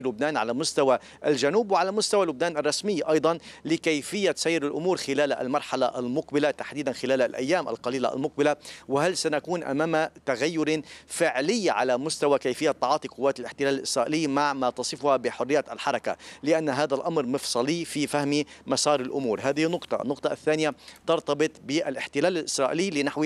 لبنان على مستوى الجنوب وعلى مستوى لبنان الرسمي أيضا لكيفية سير الأمور خلال المرحلة المقبلة، تحديدا خلال الأيام القليلة المقبلة. وهل سنكون أمام تغير فعلي على مستوى كيفية تعاطي قوات الاحتلال الإسرائيلي مع ما تصفها بحرية الحركة، لأن هذا الأمر مفصلي في فهم مسار الأمور. هذه نقطة. النقطة الثانية ترتبط بالاحتلال الإسرائيلي لنحو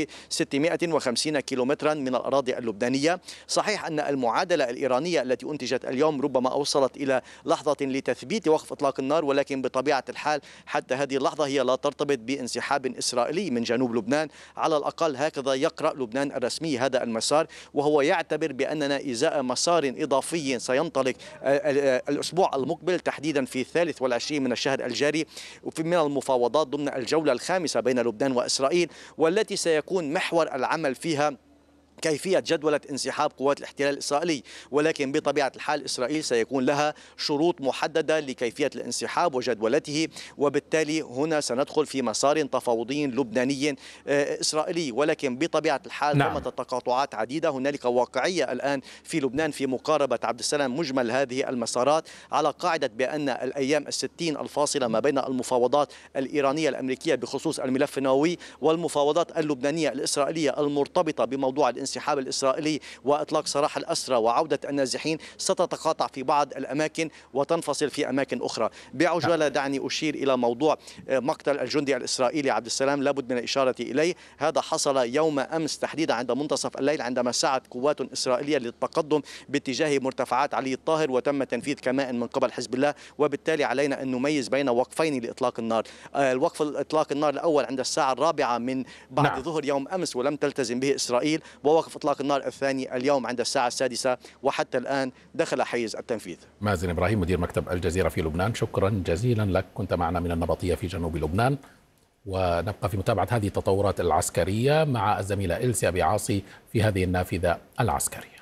650 كيلومترا من الأراضي اللبنانية. صحيح أن المعادلة الإيرانية التي أنتجت اليوم ربما وصلت إلى لحظة لتثبيت وقف إطلاق النار، ولكن بطبيعة الحال حتى هذه اللحظة هي لا ترتبط بانسحاب إسرائيلي من جنوب لبنان. على الأقل هكذا يقرأ لبنان الرسمي هذا المسار، وهو يعتبر بأننا إزاء مسار إضافي سينطلق الأسبوع المقبل تحديدا في 23 من الشهر الجاري من المفاوضات ضمن الجولة الخامسة بين لبنان وإسرائيل، والتي سيكون محور العمل فيها كيفية جدولة انسحاب قوات الاحتلال الإسرائيلي. ولكن بطبيعة الحال إسرائيل سيكون لها شروط محددة لكيفية الانسحاب وجدولته، وبالتالي هنا سندخل في مسار تفاوضي لبناني إسرائيلي. ولكن بطبيعة الحال ثمة تقاطعات عديدة، هنالك واقعية الآن في لبنان في مقاربة عبد السلام مجمل هذه المسارات على قاعدة بأن الأيام 60 الفاصلة ما بين المفاوضات الإيرانية الأمريكية بخصوص الملف النووي والمفاوضات اللبنانية الإسرائيلية المرتبطة بموضوع الانسحاب الإسرائيلي وإطلاق سراح الأسرى وعودة النازحين ستتقاطع في بعض الأماكن وتنفصل في أماكن أخرى. بعجالة دعني أشير إلى موضوع مقتل الجندي الإسرائيلي عبد السلام، لابد من الإشارة إليه. هذا حصل يوم أمس تحديدا عند منتصف الليل، عندما سعت قوات إسرائيلية للتقدم باتجاه مرتفعات علي الطاهر وتم تنفيذ كمائن من قبل حزب الله. وبالتالي علينا أن نميز بين وقفين لإطلاق النار. الوقف إطلاق النار الأول عند الساعة 4 من بعد ظهر يوم أمس ولم تلتزم به إسرائيل، ووقف إطلاق النار الثاني اليوم عند الساعة 6 وحتى الآن دخل حيز التنفيذ. مازن إبراهيم مدير مكتب الجزيرة في لبنان، شكرا جزيلا لك، كنت معنا من النبطية في جنوب لبنان. ونبقى في متابعة هذه التطورات العسكرية مع الزميلة إلسي أبي عاصي في هذه النافذة العسكرية.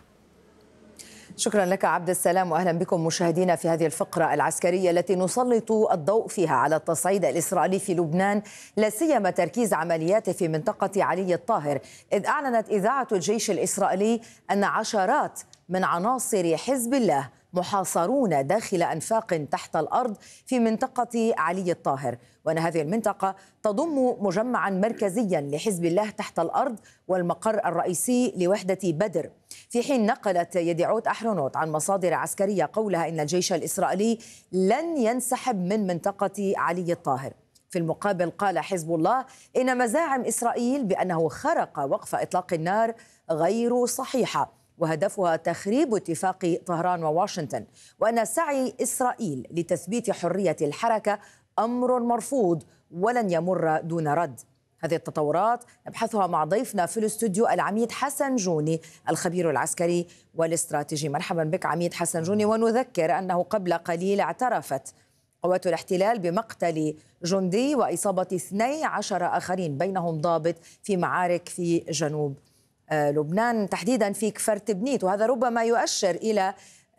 شكرا لك عبد السلام، وأهلا بكم مشاهدينا في هذه الفقرة العسكرية التي نسلط الضوء فيها على التصعيد الإسرائيلي في لبنان، لا سيما تركيز عملياته في منطقة علي الطاهر، إذ أعلنت إذاعة الجيش الإسرائيلي أن عشرات من عناصر حزب الله محاصرون داخل أنفاق تحت الأرض في منطقة علي الطاهر، وأن هذه المنطقة تضم مجمعا مركزيا لحزب الله تحت الأرض والمقر الرئيسي لوحدة بدر. في حين نقلت يديعوت أحرونوت عن مصادر عسكرية قولها إن الجيش الإسرائيلي لن ينسحب من منطقة علي الطاهر. في المقابل قال حزب الله إن مزاعم إسرائيل بأنه خرق وقف إطلاق النار غير صحيحة، وهدفها تخريب اتفاق طهران وواشنطن، وأن سعي إسرائيل لتثبيت حرية الحركة أمر مرفوض ولن يمر دون رد. هذه التطورات نبحثها مع ضيفنا في الاستوديو العميد حسن جوني الخبير العسكري والاستراتيجي. مرحبا بك عميد حسن جوني. ونذكر أنه قبل قليل اعترفت قوات الاحتلال بمقتل جندي وإصابة 12 آخرين بينهم ضابط في معارك في جنوب لبنان، تحديدا في كفر تبنيت، وهذا ربما يؤشر إلى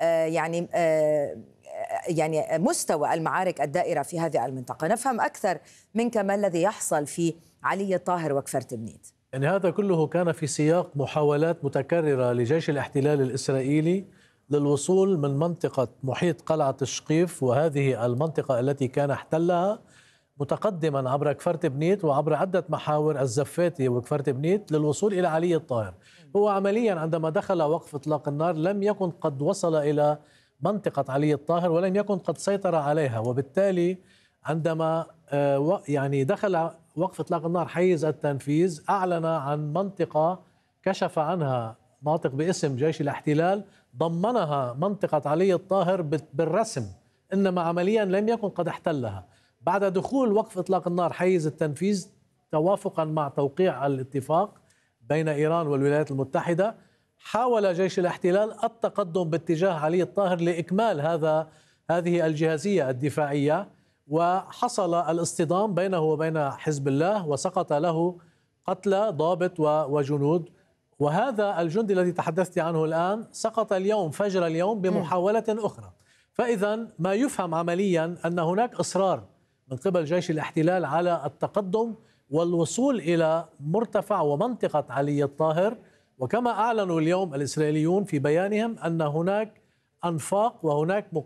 يعني مستوى المعارك الدائرة في هذه المنطقة. نفهم أكثر منك ما الذي يحصل في علي الطاهر وكفر تبنيت. يعني هذا كله كان في سياق محاولات متكررة لجيش الاحتلال الإسرائيلي للوصول من منطقة محيط قلعة الشقيف، وهذه المنطقة التي كان احتلها، متقدما عبر كفر تبنيت وعبر عدة محاور الزفاتي وكفر تبنيت للوصول إلى علي الطاهر. هو عمليا عندما دخل وقف إطلاق النار لم يكن قد وصل إلى منطقة علي الطاهر ولم يكن قد سيطر عليها، وبالتالي عندما يعني دخل وقف إطلاق النار حيز التنفيذ أعلن عن منطقة كشف عنها ناطق باسم جيش الاحتلال ضمنها منطقة علي الطاهر بالرسم، إنما عمليا لم يكن قد احتلها. بعد دخول وقف إطلاق النار حيز التنفيذ توافقا مع توقيع الاتفاق بين إيران والولايات المتحدة، حاول جيش الاحتلال التقدم باتجاه علي الطاهر لإكمال هذه الجاهزية الدفاعية، وحصل الاصطدام بينه وبين حزب الله وسقط له قتلى ضابط وجنود. وهذا الجندي الذي تحدثت عنه الآن سقط اليوم فجر اليوم بمحاولة أخرى. فإذا ما يفهم عمليا أن هناك إصرار من قبل جيش الاحتلال على التقدم والوصول إلى مرتفع ومنطقة علي الطاهر. وكما أعلنوا اليوم الإسرائيليون في بيانهم أن هناك أنفاق وهناك